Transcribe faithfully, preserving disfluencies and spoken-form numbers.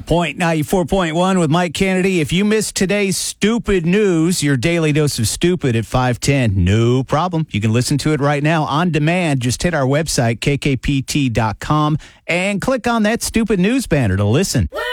Point ninety-four point one with Mike Kennedy. If you missed today's stupid news, your daily dose of stupid at five ten, no problem. You can listen to it right now on demand. Just hit our website, k k p t dot com, and click on that stupid news banner to listen.